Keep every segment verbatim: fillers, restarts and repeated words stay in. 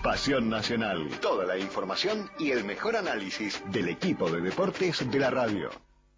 Pasión Nacional. Toda la información y el mejor análisis del equipo de deportes de la radio.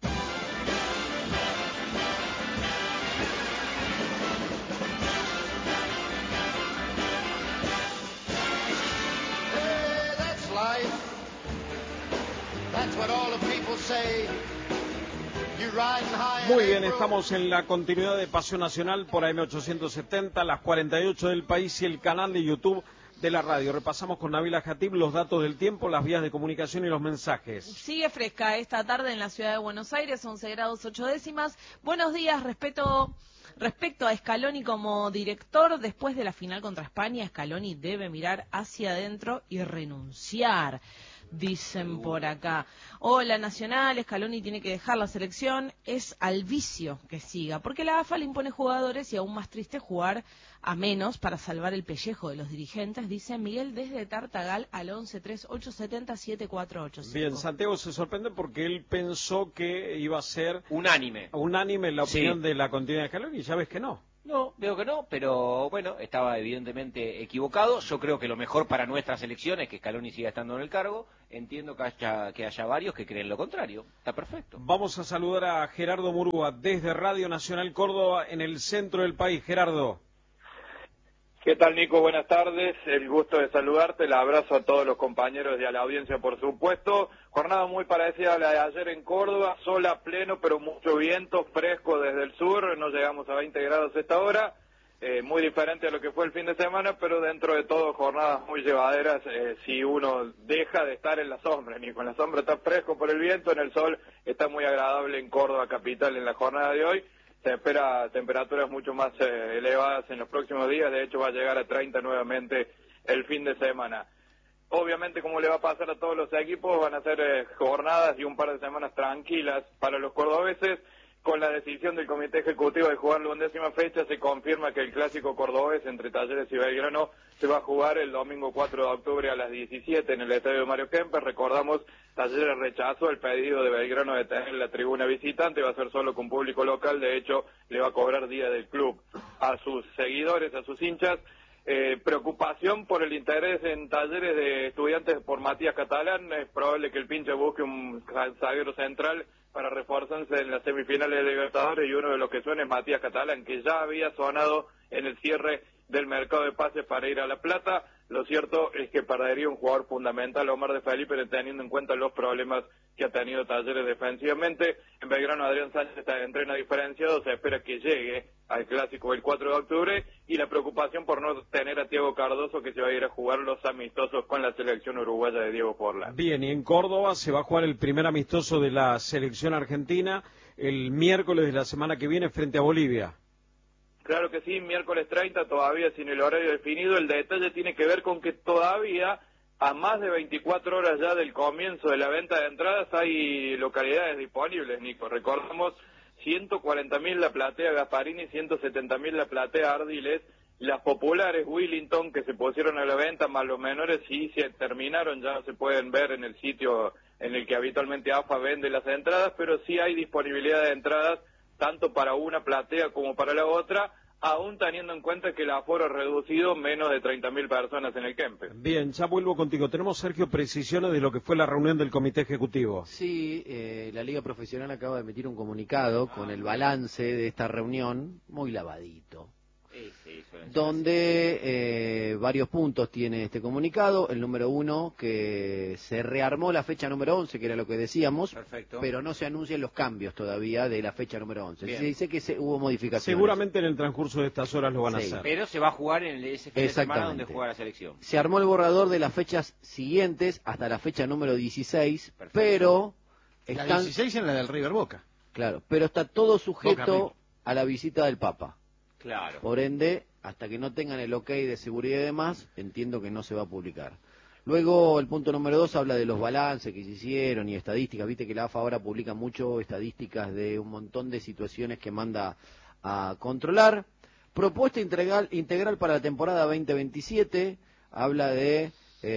Muy bien, estamos en la continuidad de Pasión Nacional por A M ochocientos setenta, las cuarenta y ocho del país y el canal de YouTube de la radio. Repasamos con Nabila Jatib los datos del tiempo, las vías de comunicación y los mensajes. Sigue fresca esta tarde en la ciudad de Buenos Aires, once grados ocho décimas. Buenos días, respeto... Respecto a Scaloni como director, después de la final contra España, Scaloni debe mirar hacia adentro y renunciar, dicen por acá. Hola Nacional, Scaloni tiene que dejar la selección, es al vicio que siga, porque la A F A le impone jugadores y aún más triste jugar a menos para salvar el pellejo de los dirigentes, dice Miguel desde Tartagal al once tres ocho siete cero siete cuatro ocho cinco. Bien, Santiago se sorprende porque él pensó que iba a ser unánime, unánime la opinión sí. de la continuidad de Scaloni, y ya ves que no. No, veo que no, pero bueno, estaba evidentemente equivocado. Yo creo que lo mejor para nuestra selección es que Scaloni siga estando en el cargo. Entiendo que haya, que haya varios que creen lo contrario. Está perfecto. Vamos a saludar a Gerardo Murúa desde Radio Nacional Córdoba en el centro del país. Gerardo. ¿Qué tal, Nico? Buenas tardes. El gusto de saludarte. El abrazo a todos los compañeros y a la audiencia, por supuesto. Jornada muy parecida a la de ayer en Córdoba. Sol a pleno, pero mucho viento, fresco desde el sur. No llegamos a veinte grados a esta hora. Eh, muy diferente a lo que fue el fin de semana, pero dentro de todo jornadas muy llevaderas eh, si uno deja de estar en la sombra. Nico, en la sombra está fresco por el viento, en el sol está muy agradable en Córdoba capital en la jornada de hoy. Se espera temperaturas mucho más eh, elevadas en los próximos días, de hecho va a llegar a treinta nuevamente el fin de semana. Obviamente, como le va a pasar a todos los equipos, van a ser eh, jornadas y un par de semanas tranquilas para los cordobeses. Con la decisión del Comité Ejecutivo de jugar la undécima fecha, se confirma que el clásico cordobés entre Talleres y Belgrano se va a jugar el domingo cuatro de octubre a las diecisiete en el estadio Mario Kempes. Recordamos, Talleres rechazó el pedido de Belgrano de tener la tribuna visitante, va a ser solo con público local, de hecho le va a cobrar día del club a sus seguidores, a sus hinchas. Eh, preocupación por el interés en Talleres de Estudiantes por Matías Catalán. Es probable que el pinche busque un zaguero central para reforzarse en las semifinales de Libertadores, y uno de los que suena es Matías Catalán, que ya había sonado en el cierre del mercado de pases para ir a La Plata. Lo cierto es que perdería un jugador fundamental, Omar de Felipe, teniendo en cuenta los problemas que ha tenido Talleres defensivamente. En Belgrano, Adrián Sánchez entrena diferenciado, se espera que llegue al clásico el cuatro de octubre, y la preocupación por no tener a Thiago Cardoso, que se va a ir a jugar los amistosos con la selección uruguaya de Diego Forlán. Bien, y en Córdoba se va a jugar el primer amistoso de la selección argentina el miércoles de la semana que viene frente a Bolivia. Claro que sí, miércoles treinta, todavía sin el horario definido. El detalle tiene que ver con que todavía, a más de veinticuatro horas ya del comienzo de la venta de entradas, hay localidades disponibles, Nico. Recordamos, ciento cuarenta mil la platea Gasparini, ciento setenta mil la platea Ardiles. Las populares Willington, que se pusieron a la venta, más los menores, sí se terminaron, ya no se pueden ver en el sitio en el que habitualmente A F A vende las entradas, pero sí hay disponibilidad de entradas tanto para una platea como para la otra, aún teniendo en cuenta que el aforo es reducido, menos de treinta mil personas en el Kempes. Bien, ya vuelvo contigo. Tenemos, Sergio, precisiones de lo que fue la reunión del Comité Ejecutivo. Sí, eh, la Liga Profesional acaba de emitir un comunicado con el balance de esta reunión, muy lavadito. Sí, sí, donde eh, varios puntos tiene este comunicado. El número uno, que se rearmó la fecha número once, que era lo que decíamos. Perfecto. Pero no se anuncian los cambios todavía de la fecha número once. Bien. Se dice que se, hubo modificaciones. Seguramente en el transcurso de estas horas lo van a Sí. hacer. Pero se va a jugar en ese fin de semana donde juega la selección. Se armó el borrador de las fechas siguientes hasta la fecha número dieciséis, Perfecto. pero... La están... dieciséis en la del River Boca. Claro, pero está todo sujeto Boca, a la visita del Papa. Claro. Por ende, hasta que no tengan el ok de seguridad y demás, entiendo que no se va a publicar. Luego, el punto número dos habla de los balances que se hicieron y estadísticas. Viste que la A F A ahora publica mucho estadísticas de un montón de situaciones que manda a controlar. Propuesta integral, integral para la temporada veinte veintisiete. Habla de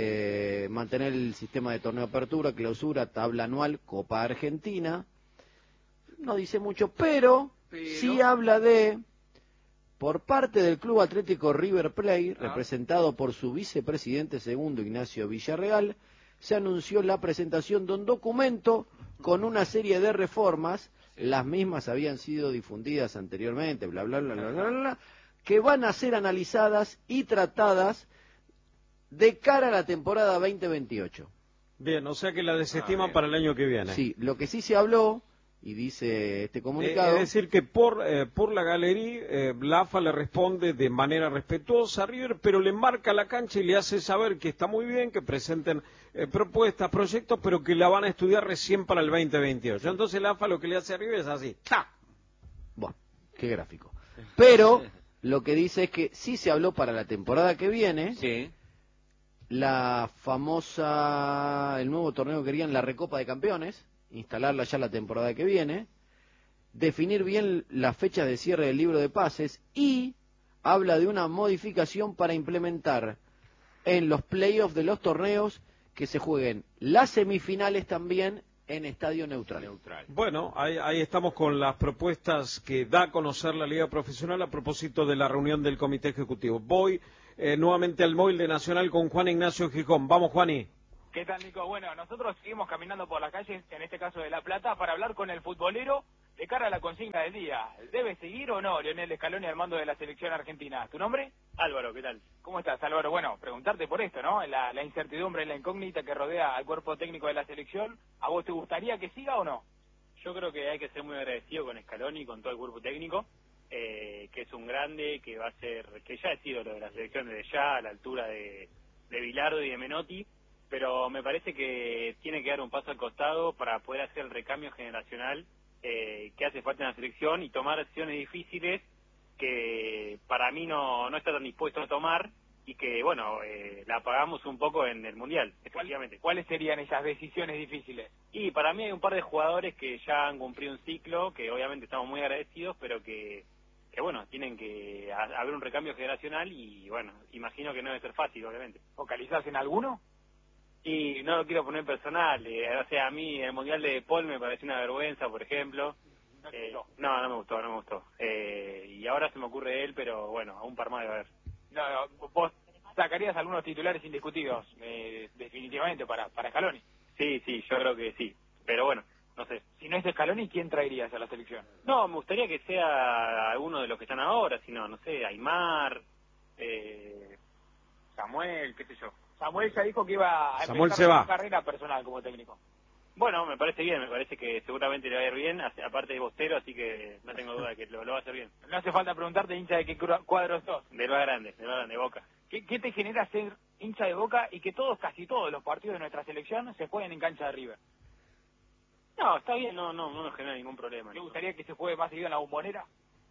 eh, mantener el sistema de torneo apertura, clausura, tabla anual, Copa Argentina. No dice mucho, pero, pero... sí habla de... Por parte del Club Atlético River Plate, Ah. representado por su vicepresidente segundo Ignacio Villarreal, se anunció la presentación de un documento con una serie de reformas, las mismas habían sido difundidas anteriormente, bla, bla, bla, bla, bla, bla, que van a ser analizadas y tratadas de cara a la temporada veinte veintiocho. Bien, o sea que la desestiman Ah, para el año que viene. Sí, lo que sí se habló, y dice este Eh, comunicado... es decir, que por, eh, por la galería, eh, la A F A le responde de manera respetuosa a River, pero le marca la cancha y le hace saber que está muy bien, que presenten eh, propuestas, proyectos, pero que la van a estudiar recién para el veinte veintiocho. Entonces la A F A lo que le hace a River es así. ¡Ta! Bueno, qué gráfico. Pero lo que dice es que sí se habló para la temporada que viene, Sí. la famosa, el nuevo torneo que querían, la Recopa de Campeones, instalarla ya la temporada que viene, definir bien las fechas de cierre del libro de pases y habla de una modificación para implementar en los playoffs de los torneos que se jueguen las semifinales también en estadio neutral. Neutral. Bueno, ahí, ahí estamos con las propuestas que da a conocer la Liga Profesional a propósito de la reunión del Comité Ejecutivo. Voy eh, nuevamente al móvil de Nacional con Juan Ignacio Gijón. Vamos, Juani. ¿Qué tal, Nico? Bueno, nosotros seguimos caminando por las calles, en este caso de La Plata, para hablar con el futbolero de cara a la consigna del día. ¿Debe seguir o no Leonel Scaloni al mando de la selección argentina? ¿Tu nombre? Álvaro, ¿qué tal? ¿Cómo estás, Álvaro? Bueno, preguntarte por esto, ¿no? La, la incertidumbre, la incógnita que rodea al cuerpo técnico de la selección. ¿A vos te gustaría que siga o no? Yo creo que hay que ser muy agradecido con Scaloni, con todo el cuerpo técnico, eh, que es un grande, que va a ser, que ya es ídolo de la selección desde ya, a la altura de, de Bilardo y de Menotti, pero me parece que tiene que dar un paso al costado para poder hacer el recambio generacional eh, que hace falta en la selección y tomar decisiones difíciles que para mí no, no está tan dispuesto a tomar y que, bueno, eh, la pagamos un poco en el Mundial, efectivamente. ¿Cuáles serían esas decisiones difíciles? Y para mí hay un par de jugadores que ya han cumplido un ciclo, que obviamente estamos muy agradecidos, pero que, que bueno, tienen que ha- haber un recambio generacional y, bueno, imagino que no debe ser fácil, obviamente. ¿Focalizás en alguno? Y no lo quiero poner personal, eh, o sea, a mí el Mundial de Paul me pareció una vergüenza, por ejemplo. No te Eh, gustó. no, no me gustó, no me gustó. Eh, y ahora se me ocurre él, pero bueno, a un par más de haber. No, no, vos sacarías algunos titulares indiscutidos, eh, definitivamente, para, para Scaloni. Sí, sí, yo creo que sí, pero bueno, no sé. Si no es Scaloni, ¿quién traerías a la selección? No, me gustaría que sea alguno de los que están ahora, sino, no sé, Aymar, eh, Samuel, qué sé yo. Samuel ya dijo que iba a Samuel empezar se va. su carrera personal como técnico. Bueno, me parece bien, me parece que seguramente le va a ir bien, hace- aparte de Bostero, así que no tengo duda de que lo, lo va a hacer bien. No hace falta preguntarte hincha de qué cru- cuadro sos. Del más grande, del más grande, Boca. ¿Qué, ¿Qué te genera ser hincha de Boca y que todos, casi todos los partidos de nuestra selección se jueguen en cancha de River? No, está bien, no, no, no nos genera ningún problema. ¿Te gustaría que se juegue más seguido en la Bombonera?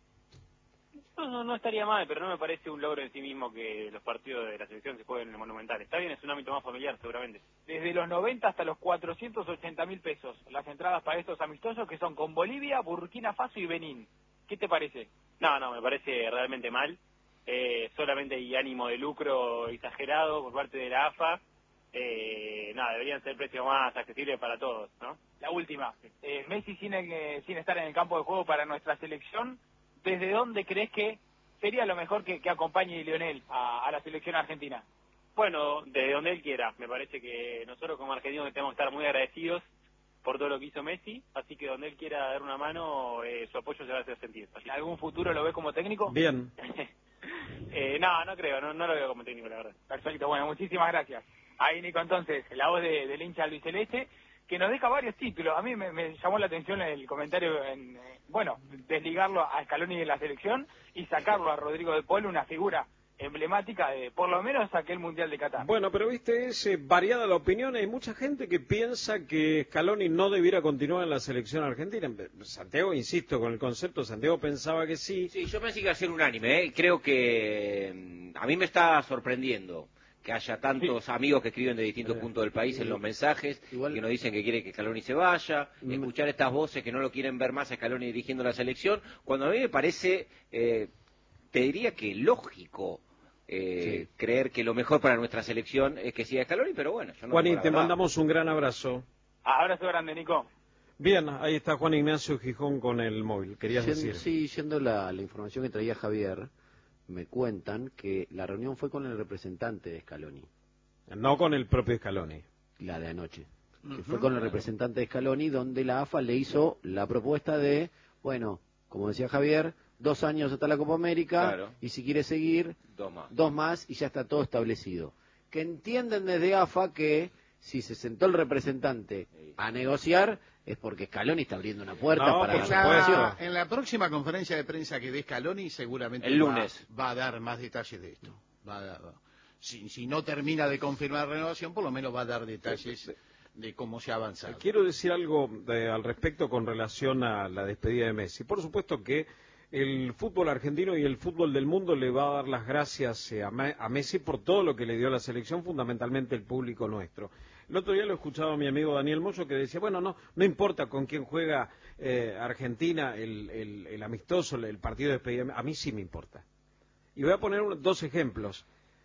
No, no, no estaría mal, pero no me parece un logro en sí mismo que los partidos de la selección se jueguen en el Monumental. Está bien, es un ámbito más familiar, seguramente. Desde los noventa hasta los cuatrocientos ochenta mil pesos, las entradas para estos amistosos que son con Bolivia, Burkina Faso y Benín. ¿Qué te parece? No, no, me parece realmente mal. Eh, solamente hay ánimo de lucro exagerado por parte de la A F A. Eh, no, deberían ser precios más accesibles para todos, ¿no? La última, eh, Messi sin, eh, sin estar en el campo de juego para nuestra selección, ¿desde dónde crees que sería lo mejor que, que acompañe Lionel a, a la selección argentina? Bueno, desde donde él quiera. Me parece que nosotros como argentinos tenemos que estar muy agradecidos por todo lo que hizo Messi, así que donde él quiera dar una mano, eh, su apoyo se va a hacer sentir. Así ¿En algún futuro lo ve como técnico? Bien. eh, no, no creo, no, no lo veo como técnico, la verdad. Perfecto, bueno, muchísimas gracias. Ahí, Nico, entonces, la voz de, del hincha Luis Celeste, que nos deja varios títulos. A mí me, me llamó la atención el comentario, en, eh, bueno, desligarlo a Scaloni de la selección y sacarlo a Rodrigo de Paul, una figura emblemática de, por lo menos, aquel Mundial de Qatar. Bueno, pero viste, es eh, variada la opinión. Hay mucha gente que piensa que Scaloni no debiera continuar en la selección argentina. Santiago, insisto, con el concepto, Santiago pensaba que sí. Sí, yo pensé que iba a ser unánime, ¿eh? Creo que mm, a mí me está sorprendiendo que haya tantos sí. amigos que escriben de distintos eh, puntos del país en los mensajes, igual, que nos dicen que quiere que Scaloni se vaya, mm. escuchar estas voces que no lo quieren ver más a Scaloni dirigiendo la selección, cuando a mí me parece, eh, te diría que lógico, eh, sí. creer que lo mejor para nuestra selección es que siga Scaloni, pero bueno. Yo no Juaní, te mandamos un gran abrazo. Abrazo grande, Nico. Bien, ahí está Juan Ignacio Gijón con el móvil, querías Yendo, decir. Sí, yendo la, la información que traía Javier, me cuentan que la reunión fue con el representante de Scaloni. No con el propio Scaloni. La de anoche. Que Uh-huh, fue con el claro. representante de Scaloni, donde la A F A le hizo la propuesta de, bueno, como decía Javier, dos años hasta la Copa América, Claro. y si quiere seguir, Dos más. dos más, y ya está todo establecido. Que entienden desde A F A que si se sentó el representante a negociar, es porque Scaloni está abriendo una puerta No, para por la supuesto. negociación. La- en la próxima conferencia de prensa que dé Scaloni, seguramente El va- lunes. Va, a dar más detalles de esto. Va a dar- va- si, si no termina de confirmar la renovación, por lo menos va a dar detalles de cómo se ha avanzado. Quiero decir algo de- al respecto con relación a la despedida de Messi. Por supuesto que el fútbol argentino y el fútbol del mundo le va a dar las gracias eh, a, Me- a Messi por todo lo que le dio a la selección, fundamentalmente el público nuestro. El otro día lo escuchaba a mi amigo Daniel Moyo que decía, bueno, no no importa con quién juega eh, Argentina, el, el- el amistoso, el partido de despedida, a mí sí me importa. Y voy a poner un- dos ejemplos.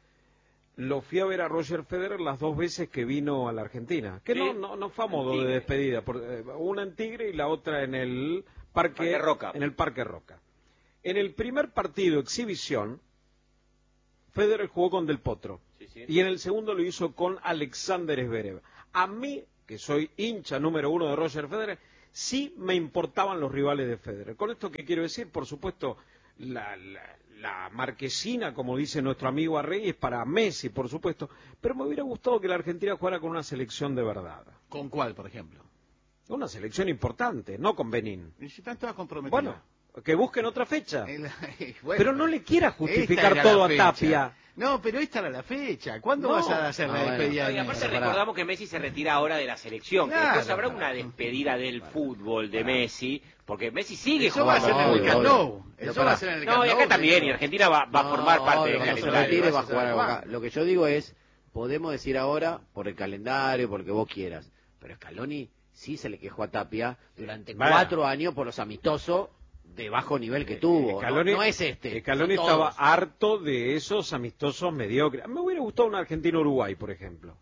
Lo fui a ver a Roger Federer las dos veces que vino a la Argentina, que Sí, no, no, no fue a modo en de Tigre. despedida, por- eh, una en Tigre y la otra en el Parque, Parque Roca. en el Parque Roca. En el primer partido exhibición, Federer jugó con Del Potro, Sí, sí. y en el segundo lo hizo con Alexander Zverev. A mí, que soy hincha número uno de Roger Federer, sí me importaban los rivales de Federer. Con esto que quiero decir, por supuesto, la, la, la marquesina, como dice nuestro amigo Arregui, es para Messi, por supuesto, pero me hubiera gustado que la Argentina jugara con una selección de verdad. ¿Con cuál, por ejemplo? Una selección importante, no con Benín. Y si están todas comprometidas. Bueno, que busquen otra fecha. En la- bueno, Pero no le quiera esta justificar era todo la a fecha. Tapia. No, pero esta era la fecha. ¿Cuándo No. vas a hacer Ah, la bueno. despedida No, de y aparte Messi? recordamos que Messi se retira ahora de la selección, que Claro. después habrá una despedida del fútbol de Messi, porque Messi sigue Eso va a jugando. ser en el obvio, Camp obvio. Nou. Pero Eso va pará. a ser en el No, Camp y acá Nou, también, señor. y Argentina va, va a No, formar parte obvio, del cuando se calendario. retire va a Vas a jugar a jugar. Boca. Lo que yo digo es, podemos decir ahora, por el calendario, por lo que vos quieras, pero Scaloni sí se le quejó a Tapia durante Vaya. cuatro años por los amistosos de bajo nivel que tuvo. Scaloni- no, no es este. Scaloni son estaba todos. harto de esos amistosos mediocres. Me hubiera gustado un argentino-Uruguay, por ejemplo.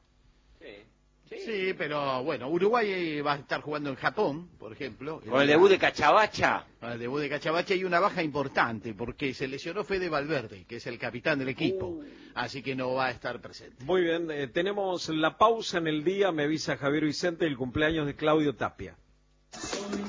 Sí, pero bueno, Uruguay va a estar jugando en Japón, por ejemplo. Con el debut de Cachabacha. Con el debut de Cachabache hay una baja importante porque se lesionó Fede Valverde, que es el capitán del equipo, Uh. así que no va a estar presente. Muy bien, eh, tenemos la pausa en el día, me avisa Javier Vicente, el cumpleaños de Claudio Tapia.